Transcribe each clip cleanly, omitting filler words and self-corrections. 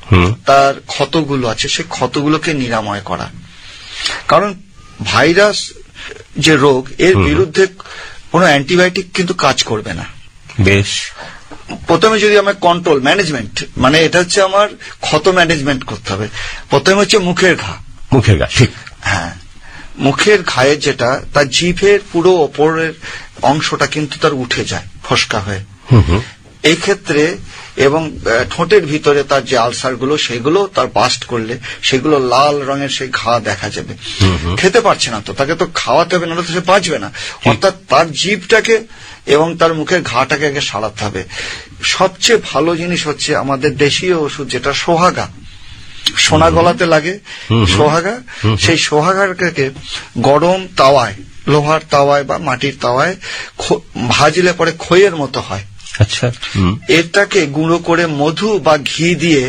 তার ক্ষতগুলো আছে সেই ক্ষতগুলোকে নিরাময় করা। কারণ ভাইরাস যে রোগ, এর বিরুদ্ধে কোনো অ্যান্টিবায়োটিক কিন্তু কাজ করবে না। বেশ, প্রথমে যদি আমার কন্ট্রোল ম্যানেজমেন্ট, মানে এটা হচ্ছে আমার ক্ষত ম্যানেজমেন্ট করতে হবে। প্রথমে হচ্ছে মুখের ঘা। ঠিক। হ্যাঁ, মুখের ঘায়ের যেটা, তার জিভের পুরো ওপরের অংশটা কিন্তু তার উঠে যায় ফসকা হয়ে। এই ক্ষেত্রে এবং ঠোঁটের ভিতরে তার যে আলসারগুলো, সেগুলো তার বাস্ট করলে সেগুলো লাল রঙের সেই ঘা দেখা যাবে। খেতে পারছে না তো, তাকে তো খাওয়াতে হবে, না তো সে বাঁচবে না। অর্থাৎ তার জিভটাকে এবং তার মুখের ঘাটাকে আগে সারাতে হবে। সবচেয়ে ভালো জিনিস হচ্ছে আমাদের দেশীয় ওষুধ, যেটা সোহাগা, সোনা গলাতে লাগে সোহাগা। সেই সোহাগাকে গরম তাওয়ায়, লোহার তাওয়ায় বা মাটির তাওয়ায় ভাজলে পরে খইয়ের মতো হয়। আচ্ছা, এটাকে গুঁড়ো করে মধু বা ঘি দিয়ে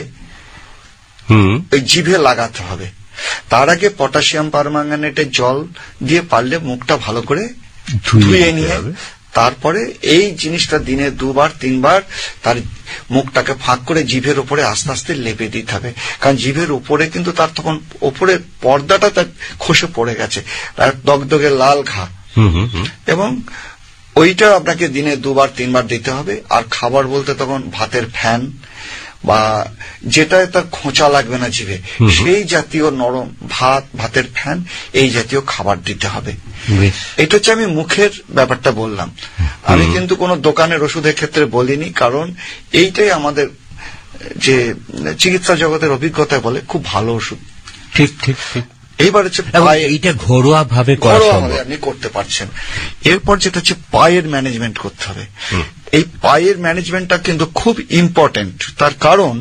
ওই জিভে লাগাতে হবে। তার আগে পটাশিয়াম পারম্যাঙ্গানেটের জল দিয়ে পারলে মুখটা ভালো করে ধুয়ে নিয়ে তারপরে এই জিনিসটা দিনে 2-3 তার মুখটাকে ফাঁক করে জিভের উপরে আস্তে আস্তে লেপে দিতে হবে। কারণ জিভের উপরে কিন্তু তার তখন উপরে পর্দাটা তার খসে পড়ে গেছে, তার দগদগে লাল ঘা। এবং ওইটা আপনাকে দিনে 2-3 দিতে হবে। আর খাবার বলতে তখন ভাতের ফ্যান বা যেটায় তার খোঁচা লাগবে না জিভে, সেই জাতীয় নরম ভাতের ফ্যান, এই জাতীয় খাবার দিতে হবে। এটা হচ্ছে আমি মুখের ব্যাপারটা বললাম। আমি কিন্তু কোনো দোকানের ওষুধের ক্ষেত্রে বলিনি, কারণ এইটাই আমাদের যে চিকিৎসা জগতের অভিজ্ঞতায় বলে খুব ভালো ওষুধ। ঠিক ঠিক ঠিক। এইবার হচ্ছে এইটা ঘরোয়া ভাবে আপনি করতে পারছেন। এরপর যেটা হচ্ছে পায়ের ম্যানেজমেন্ট করতে হবে। এই পায়ের ম্যানেজমেন্টটা কিন্তু খুব ইম্পর্টেন্ট। তার কারণ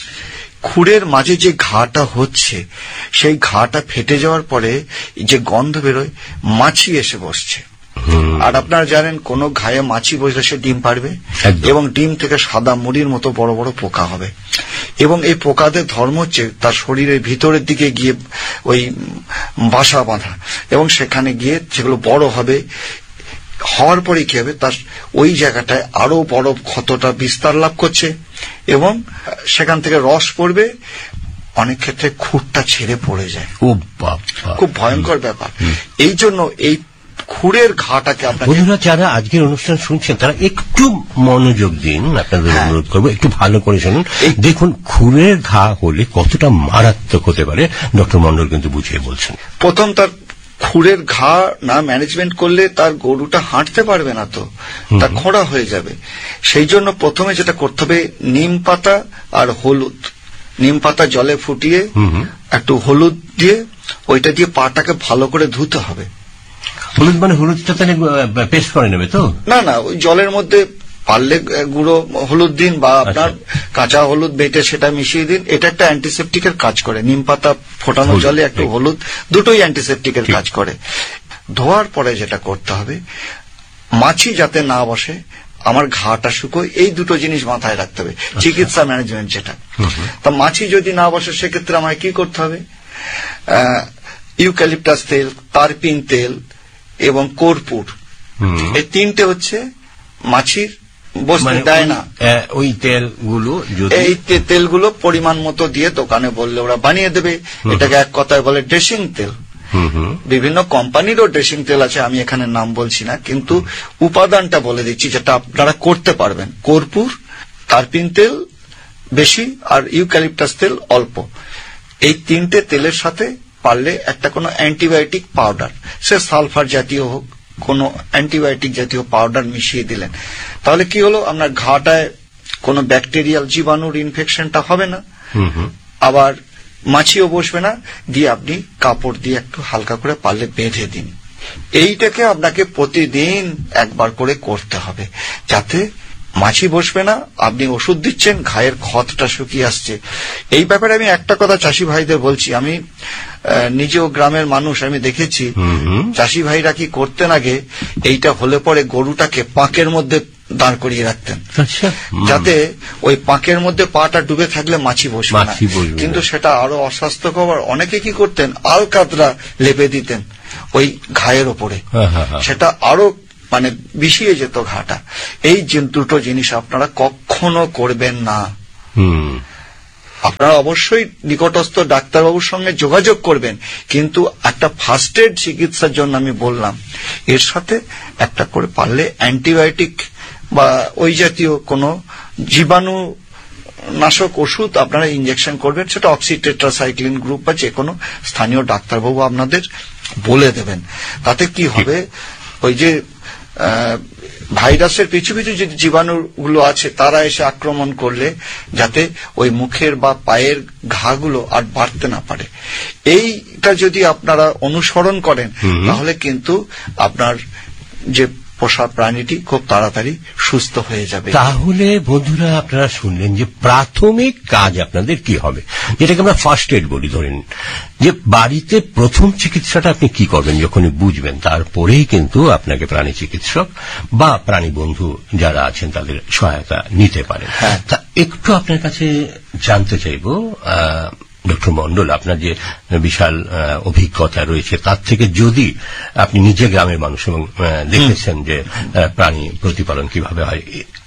খুরের মাঝে যে ঘাটা হচ্ছে, সেই ঘাটা ফেটে যাওয়ার পরে যে গন্ধ বেরোয়, মাছি এসে বসছে। আর আপনারা জানেন কোন ঘায়ে মাছি বসলে সে ডিম পারবে, এবং ডিম থেকে সাদা মুড়ির মতো বড় বড় পোকা হবে। এবং এই পোকাদের ধর্ম হচ্ছে তার শরীরের ভিতরের দিকে গিয়ে ওই বাসা বাঁধা, এবং সেখানে গিয়ে সেগুলো বড় হবে। হওয়ার পরে কি হবে, তার ওই জায়গাটায় আরো বড় ক্ষতটা বিস্তার লাভ করছে, এবং সেখান থেকে রস পড়বে। অনেক ক্ষেত্রে খুরটা ছেড়ে পড়ে যায়। খুব ভয়ঙ্কর ব্যাপার। এই জন্য এই খুরের ঘাটাকে বন্ধুরা যারা আজকের অনুষ্ঠান শুনছেন তারা একটু মনোযোগ দিন, আপনাদের অনুরোধ করবো একটু ভালো করে শুনুন। দেখুন খুরের ঘা হলে কতটা মারাত্মক হতে পারে, ডক্টর মন্ডল কিন্তু বুঝিয়ে বলছেন। প্রথম তার খুরের ঘা না ম্যানেজমেন্ট করলে তার গরুটা হাঁটতে পারবে না, তো তার খোঁড়া হয়ে যাবে। সেই জন্য প্রথমে যেটা করতে হবে, নিম পাতা আর হলুদ, নিম পাতা জলে ফুটিয়ে একটু হলুদ দিয়ে ওইটা দিয়ে পাটাকে ভালো করে ধুতে হবে। হলুদ মানে হলুদটা তাহলে পেস্ট করে নেবে তো? না না, ওই জলের মধ্যে পারলে গুঁড়ো হলুদ দিন বা আপনার কাঁচা হলুদ বেটে সেটা মিশিয়ে দিন। এটা একটা অ্যান্টিসেপটিকের কাজ করে। নিম পাতা ফোটানো জলে একটু হলুদ, দুটোই অ্যান্টিসেপটিকের কাজ করে। ধোয়ার পরে যেটা করতে হবে, মাছি যাতে না বসে, আমার ঘাটা শুকোয়, এই দুটো জিনিস মাথায় রাখতে হবে। চিকিৎসা ম্যানেজমেন্ট যেটা, তা মাছি যদি না বসে সেক্ষেত্রে আমায় কি করতে হবে, ইউক্যালিপটাস তেল, তারপিন তেল এবং কর্পূর, এই তিনটে হচ্ছে মাছির বসতে দেয় না। ওই তেলগুলো, এই তেলগুলো পরিমাণ মতো দিয়ে দোকানে বললে ওরা বানিয়ে দেবে। এটাকে এক কথায় বলে ড্রেসিং তেল। বিভিন্ন কোম্পানিরও ড্রেসিং তেল আছে, আমি এখানে নাম বলছি না, কিন্তু উপাদানটা বলে দিচ্ছি যেটা আপনারা করতে পারবেন। কর্পূর, তারপিন তেল বেশি আর ইউক্যালিপটাস তেল অল্প, এই তিনটে তেলের সাথে পারলে একটা কোনো অ্যান্টিবায়োটিক পাউডার, সে সালফার জাতীয় হোক, কোনো অ্যান্টিবায়োটিক জাতীয় পাউডার মিশিয়ে দিলেন, তাহলে কি হলো, আপনার ঘাটায় কোনো ব্যাকটেরিয়াল জীবাণুর ইনফেকশনটা হবে না, আবার মাছিও বসবে না। দিয়ে আপনি কাপড় দিয়ে একটু হালকা করে পারলে বেঁধে দিন। এইটাকে আপনাকে প্রতিদিন একবার করে করতে হবে, যাতে মাছি বসবে না। আপনি ওষুধ দিচ্ছেন, ঘায়ের ক্ষতটা শুকিয়ে আসছে। এই ব্যাপারে আমি একটা কথা চাষি ভাইদের বলছি, আমি নিজেও গ্রামের মানুষ, আমি দেখেছি চাষি ভাইরা কি করতেন আগে, এইটা হলে পরে গরুটাকে পাঁকের মধ্যে দাঁড় করিয়ে রাখতেন, যাতে ওই পাঁকের মধ্যে পাটা ডুবে থাকলে মাছি বসবে না। কিন্তু সেটা আরো অস্বাস্থ্যকর। অনেকে কি করতেন, আলকাতরা লেপে দিতেন ওই ঘায়ের ওপরে, সেটা আরো মানে বিষিয়ে যেত ঘাটা। এই দুটো জিনিস আপনারা কখনো করবেন না। আপনারা অবশ্যই নিকটস্থ ডাক্তারবাবুর সঙ্গে যোগাযোগ করবেন, কিন্তু একটা ফার্স্ট এড চিকিৎসার জন্য আমি বললাম এর সাথে একটা করে পারলে অ্যান্টিবায়োটিক বা ওই জাতীয় কোনো জীবাণু নাশক ওষুধ আপনারা ইনজেকশন করবেন, সেটা অক্সিটেট্রাসাইক্লিন গ্রুপ বা যে কোনো স্থানীয় ডাক্তারবাবু আপনাদের বলে দেবেন। তাতে কি হবে, ওই যে ভাইরাসের পিছু পিছু যে জীবাণুগুলো আছে তারা এসে আক্রমণ করলে যাতে ওই মুখের বা পায়ের ঘাগুলো আর বাড়তে না পারে, এইটা যদি আপনারা অনুসরণ করেন তাহলে কিন্তু আপনার যে পোষা প্রাণীটি খুব তাড়াতাড়ি সুস্থ হয়ে যাবে। তাহলে বন্ধুরা আপনারা শুনলেন যে প্রাথমিক কাজ আপনাদের কি হবে, যেটাকে আমরা ফার্স্ট এড বলি। ধরেন যে বাড়িতে প্রথম চিকিৎসাটা আপনি কি করবেন যখনই বুঝবেন, তারপরেই কিন্তু আপনাকে প্রাণী চিকিৎসক বা প্রাণী বন্ধু যারা আছেন তাদের সহায়তা নিতে পারেন। তা একটু আপনার কাছে জানতে চাইব ডক্টর মন্ডল, আপনার যে বিশাল অভিজ্ঞতা রয়েছে তার থেকে যদি আপনি নিজে গ্রামের মানুষ এবং দেখেছেন যে প্রাণী প্রতিপালন কিভাবে হয়,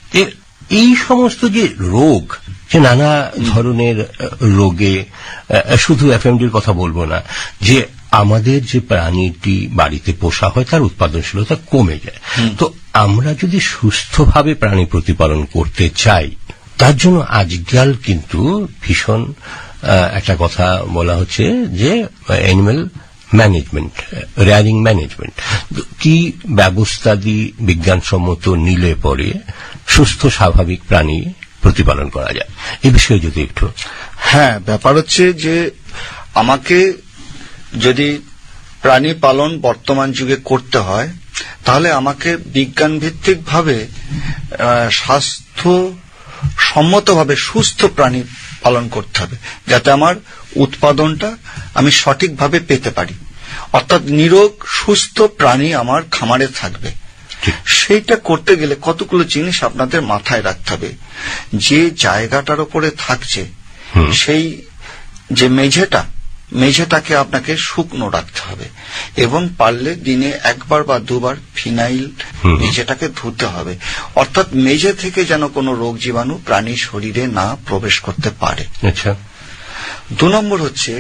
এই সমস্ত যে রোগ, যে নানা ধরনের রোগে, শুধু এফএমডির কথা বলবো না, যে আমাদের যে প্রাণীটি বাড়িতে পোষা হয় তার উৎপাদনশীলতা কমে যায়। তো আমরা যদি সুস্থভাবে প্রাণী প্রতিপালন করতে চাই, তার জন্য আজকাল কিন্তু ভীষণ একটা কথা বলা হচ্ছে যে অ্যানিম্যাল ম্যানেজমেন্ট, রেয়ারিং ম্যানেজমেন্ট, কি ব্যবস্থা দিয়ে বিজ্ঞানসম্মত নিলে পরে সুস্থ স্বাভাবিক প্রাণী প্রতিপালন করা যায়, এই বিষয়ে যদি একটু। হ্যাঁ, ব্যাপার হচ্ছে যে আমাকে যদি প্রাণী পালন বর্তমান যুগে করতে হয় তাহলে আমাকে বিজ্ঞান ভিত্তিক ভাবে স্বাস্থ্য সম্মতভাবে সুস্থ প্রাণী পালন করতে হবে, যাতে আমার উৎপাদনটা আমি সঠিকভাবে পেতে পারি, অর্থাৎ নিরোগ সুস্থ প্রাণী আমার খামারে থাকবে। সেইটা করতে গেলে কতগুলো জিনিস আপনাদের মাথায় রাখতে হবে। যে জায়গাটার উপরে থাকছে সেই যে মেঝেটাকে আপনাকে শুকনো রাখতে হবে এবং পারলে দিনে একবার বা দুবার ফিনাইল মেঝেটাকে ধুতে হবে, অর্থাৎ মেঝে থেকে যেন কোনো রোগ জীবাণু প্রাণীর শরীরে না প্রবেশ করতে পারে। আচ্ছা। 2 নম্বর হচ্ছে,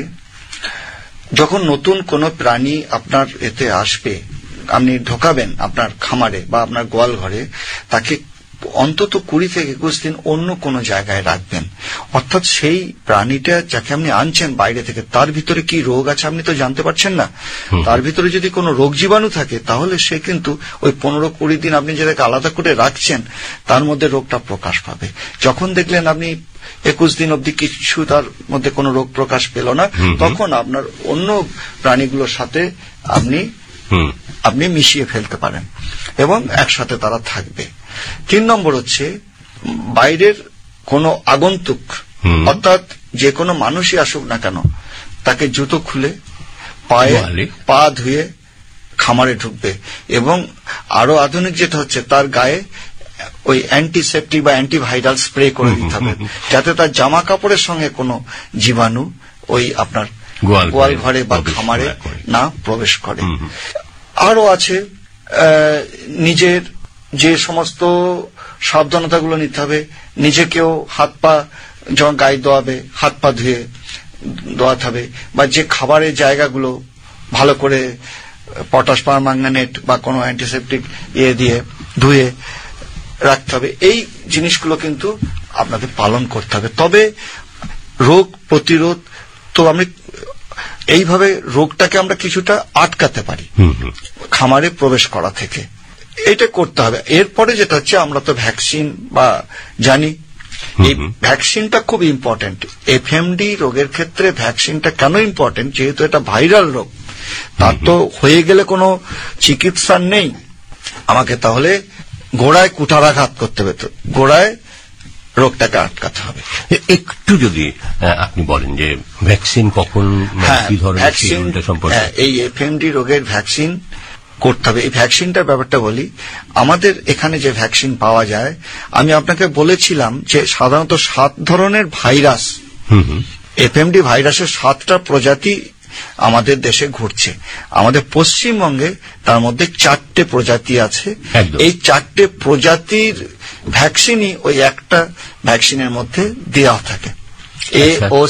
যখন নতুন কোনো প্রাণী আপনার এতে আসবে, আপনি ঢোকাবেন আপনার খামারে বা আপনার গোয়াল ঘরে, তাকে অন্তত 20 থেকে 21 দিন অন্য কোনো জায়গায় রাখবেন, অর্থাৎ সেই প্রাণীটা যাকে আপনি আনছেন বাইরে থেকে তার ভিতরে কি রোগ আছে আপনি তো জানতে পারছেন না। তার ভিতরে যদি কোনো রোগ জীবাণু থাকে তাহলে সে কিন্তু ওই 15-20 দিন আপনি যেটাকে আলাদা করে রাখছেন তার মধ্যে রোগটা প্রকাশ পাবে। যখন দেখলেন আপনি 21 দিন অবধি কিছু তার মধ্যে কোনো রোগ প্রকাশ পেল না, তখন আপনার অন্য প্রাণীগুলোর সাথে আপনি মিশিয়ে ফেলতে পারেন এবং একসাথে তারা থাকবে। 3 নম্বর হচ্ছে, বাইরের কোনো আগন্তুক অর্থাৎ যে কোনো মানুষই আসুক না কেন তাকে জুতো খুলে পা ধুয়ে খামারে ঢুকবে এবং আরো আধুনিক যেটা হচ্ছে তার গায়ে ওই অ্যান্টিসেপ্টিক বা অ্যান্টিভাইরাল স্প্রে করে দিতে হবে, যাতে তার জামা কাপড়ের সঙ্গে কোনো জীবাণু ওই আপনার গোয়াল ঘরে বা খামারে না প্রবেশ করে। আরো আছে নিজের যে সমস্ত সাবধানতাগুলো নিতে হবে, নিজেকেও হাত পা যখন গায়ে ধোয়াবে হাত পা ধুয়ে ধোয়াতে হবে, বা যে খাবারের জায়গাগুলো ভালো করে পটাশ পারম্যাঙ্গানেট বা কোনো অ্যান্টিসেপ্টিক দিয়ে ধুয়ে রাখতে হবে। এই জিনিসগুলো কিন্তু আপনাদের পালন করতে হবে, তবে রোগ প্রতিরোধ তো আমি এইভাবে রোগটাকে আমরা কিছুটা আটকাতে পারি খামারে প্রবেশ করা থেকে, এটা করতে হবে। এরপরে যেটা হচ্ছে, আমরা তো ভ্যাকসিন বা জানি, এই ভ্যাকসিনটা খুব ইম্পর্টেন্ট। এফএমডি রোগের ক্ষেত্রে ভ্যাকসিনটা কেন ইম্পর্টেন্ট, যেহেতু এটা ভাইরাল রোগ, তার তো হয়ে গেলে কোনো চিকিৎসা নেই, আমাকে তাহলে গোড়ায় কুঠারাঘাত করতে হবে, তো গোড়ায় রোগটাকে আটকাতে হবে। একটু যদি আপনি বলেন যে ভ্যাকসিন কখন, কি ধরনের সম্পর্কে। এই এফএমডি রোগের ভ্যাকসিন করতে হবে। এই ভ্যাকসিনটার ব্যাপারটা বলি, আমাদের এখানে যে ভ্যাকসিন পাওয়া যায়, আমি আপনাকে বলেছিলাম যে সাধারণত 7 ধরনের ভাইরাস, এফএমডি ভাইরাসের 7টা প্রজাতি আমাদের দেশে ঘুরছে। আমাদের পশ্চিমবঙ্গে তার মধ্যে 4টে প্রজাতি আছে। এই 4টে প্রজাতির ভ্যাকসিনই ওই একটা ভ্যাকসিনের মধ্যে দেওয়া থাকে। AO